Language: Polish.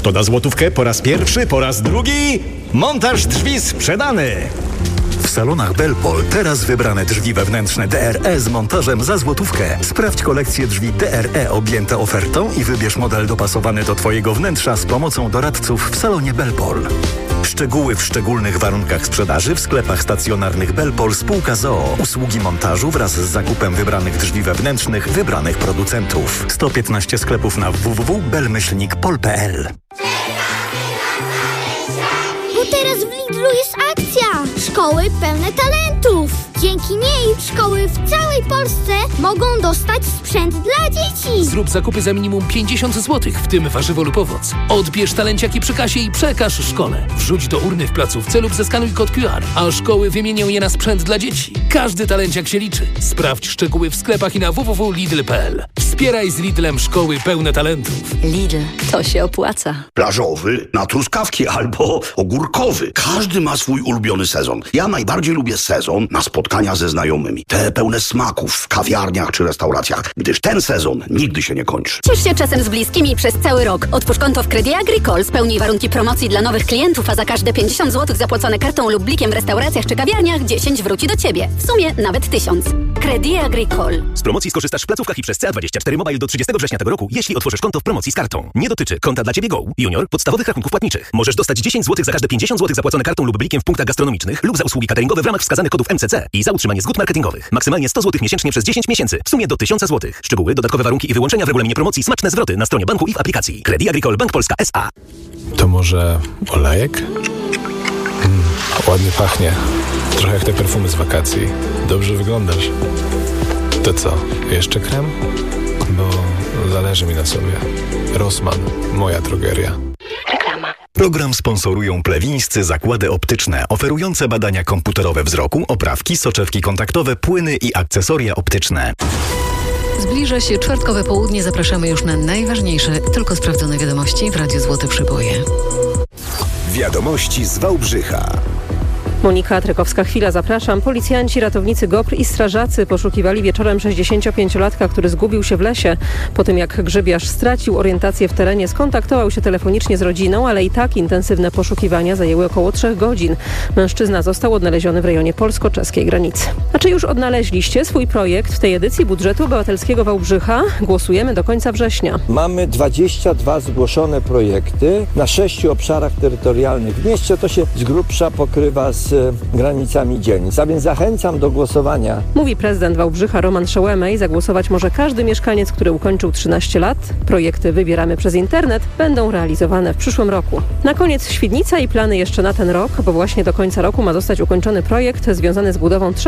Kto da złotówkę po raz pierwszy, po raz drugi? Montaż drzwi sprzedany! W salonach Belpol teraz wybrane drzwi wewnętrzne DRE z montażem za złotówkę. Sprawdź kolekcję drzwi DRE objęte ofertą i wybierz model dopasowany do Twojego wnętrza z pomocą doradców w salonie Belpol. Szczegóły w szczególnych warunkach sprzedaży w sklepach stacjonarnych Belpol spółka z.o.o. Usługi montażu wraz z zakupem wybranych drzwi wewnętrznych wybranych producentów. 115 sklepów na www.bel-pol.pl. Bo teraz w Lidlu jest akcja! Szkoły pełne talentów! Dzięki niej szkoły w całej Polsce mogą dostać sprzęt dla dzieci! Zrób zakupy za minimum 50 zł, w tym warzywo lub owoc. Odbierz talenciaki przy kasie i przekaż szkole. Wrzuć do urny w placówce lub zeskanuj kod QR, a szkoły wymienią je na sprzęt dla dzieci. Każdy talenciak się liczy. Sprawdź szczegóły w sklepach i na www.lidl.pl. Wspieraj z Lidlem szkoły pełne talentów. Lidl, to się opłaca. Plażowy na truskawki albo ogórkowy. Każdy ma swój ulubiony sezon. Ja najbardziej lubię sezon na spotkania ze znajomymi. Te pełne smaków w kawiarniach czy restauracjach, gdyż ten sezon nigdy się nie kończy. Ciesz się czasem z bliskimi przez cały rok. Otwórz konto w Credit Agricole, spełnij warunki promocji dla nowych klientów, a za każde 50 zł zapłacone kartą lub blikiem w restauracjach czy kawiarniach 10 wróci do Ciebie. W sumie nawet 1000. Credit Agricole. Z promocji skorzystasz w placówkach i przez CA24 Mobile do 30 września tego roku, jeśli otworzysz konto w promocji z kartą. Nie dotyczy konta dla Ciebie Go, Junior, podstawowych rachunków płatniczych. Możesz dostać 10 zł za każde 50 zł zapłacone kartą lub blikiem w punktach gastronomicznych lub za usługi cateringowe w ramach wskazanych kodów MCC i za utrzymanie zgód marketingowych. Maksymalnie 100 zł miesięcznie przez 10 miesięcy. W sumie do 1000 zł. Szczegóły, dodatkowe warunki i wyłączenia w regulaminie promocji, smaczne zwroty na stronie banku i w aplikacji. Credit Agricole Bank Polska S.A. To może olejek? Ładnie pachnie. Trochę jak te perfumy z wakacji. Dobrze wyglądasz. To co? Jeszcze krem? Bo zależy mi na sobie. Rossmann, moja drogeria. Reklama. Program sponsorują plewińscy zakłady optyczne oferujące badania komputerowe wzroku, oprawki, soczewki kontaktowe, płyny i akcesoria optyczne. Zbliża się czwartkowe południe. Zapraszamy już na najważniejsze, tylko sprawdzone wiadomości w Radiu Złote Przyboje. Wiadomości z Wałbrzycha. Monika Trykowska-Chwila, zapraszam. Policjanci, ratownicy GOPR i strażacy poszukiwali wieczorem 65-latka, który zgubił się w lesie. Po tym jak grzybiarz stracił orientację w terenie, skontaktował się telefonicznie z rodziną, ale i tak intensywne poszukiwania zajęły około 3 godzin. Mężczyzna został odnaleziony w rejonie polsko-czeskiej granicy. A czy już odnaleźliście swój projekt w tej edycji budżetu obywatelskiego Wałbrzycha? Głosujemy do końca września. Mamy 22 zgłoszone projekty na 6 obszarach terytorialnych. W mieście to się z grubsza pokrywa z granicami dzielnic, a więc zachęcam do głosowania. Mówi prezydent Wałbrzycha Roman Szołemej. Zagłosować może każdy mieszkaniec, który ukończył 13 lat. Projekty Wybieramy przez internet będą realizowane w przyszłym roku. Na koniec Świdnica i plany jeszcze na ten rok, bo właśnie do końca roku ma zostać ukończony projekt związany z budową 3